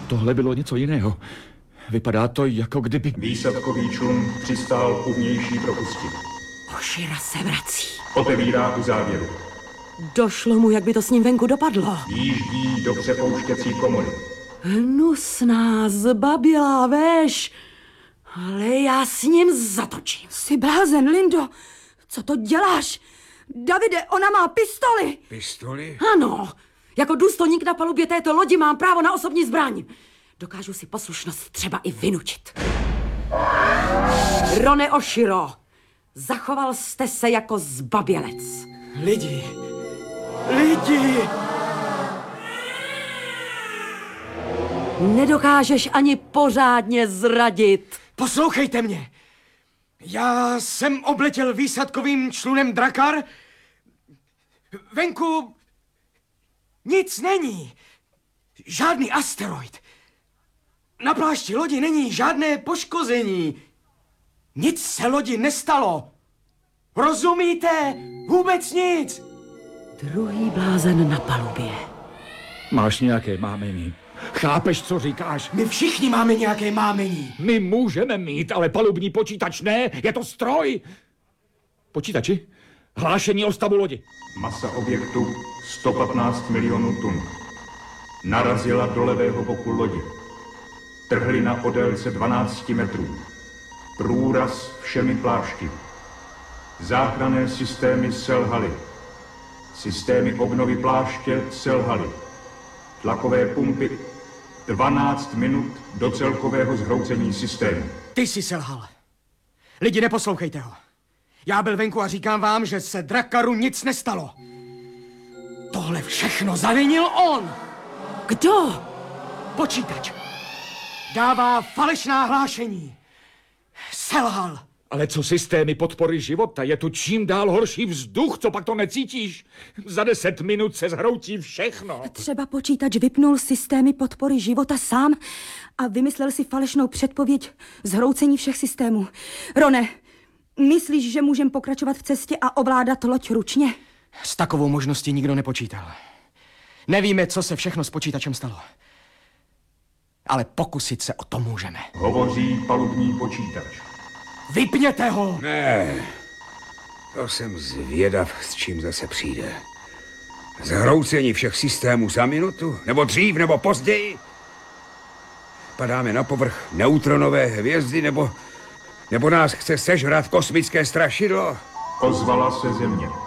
Tohle bylo něco jiného. Vypadá to, jako kdyby... Výsadkový člun přistál u vnější propusti. Ošira se vrací. Otevírá uzávěru. Došlo mu, jak by to s ním venku dopadlo. Výjíždí do přepouštěcí komory. Hnusná, zbabělá véž. Ale já s ním zatočím. Jsi blázen, Lindo. Co to děláš? Davide, ona má pistoli. Pistoli? Ano, jako důstojník na palubě této lodi mám právo na osobní zbraň. Dokážu si poslušnost třeba i vynučit. Rone Oširo, zachoval jste se jako zbabělec. Lidi! Nedokážeš ani pořádně zradit. Poslouchejte mě! Já jsem obletěl výsadkovým člunem Drakar. Venku nic není. Žádný asteroid. Na plášti lodi není žádné poškození. Nic se lodi nestalo. Rozumíte? Vůbec nic. Druhý blázen na palubě. Máš nějaké mámení. Chápeš, co říkáš? My všichni máme nějaké mámení. My můžeme mít, ale palubní počítač ne, je to stroj. Počítači? Hlášení o stavu lodi. Masa objektu 115 milionů tun. Narazila do levého boku lodi. Trhlina o délce 12 metrů. Průraz všemi plášti. Záchranné systémy selhaly. Systémy obnovy pláště selhaly. Tlakové pumpy 12 minut do celkového zhroucení systému. Ty jsi selhal. Lidi, neposlouchejte ho. Já byl venku a říkám vám, že se Drakaru nic nestalo. Tohle všechno zavinil on. Kdo? Počítač. Dává falešná hlášení. Selhal. Ale co systémy podpory života? Je tu čím dál horší vzduch, co pak to necítíš? Za 10 minut se zhroutí všechno. Třeba počítač vypnul systémy podpory života sám a vymyslel si falešnou předpověď zhroucení všech systémů. Rone, myslíš, že můžeme pokračovat v cestě a ovládat loď ručně? S takovou možností nikdo nepočítal. Nevíme, co se všechno s počítačem stalo. Ale pokusit se o to můžeme. Hovoří palubní počítač. Vypněte ho! Ne, to jsem zvědav, s čím zase přijde. Zhroucení všech systémů za minutu? Nebo dřív, nebo později? Padáme na povrch neutronové hvězdy, nebo nás chce sežrat kosmické strašidlo? Ozvala se země.